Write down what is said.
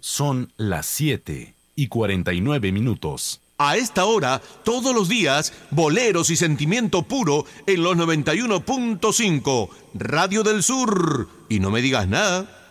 Son las 7:49. A esta hora, todos los días, boleros y sentimiento puro en los 91.5, Radio del Sur. Y no me digas nada.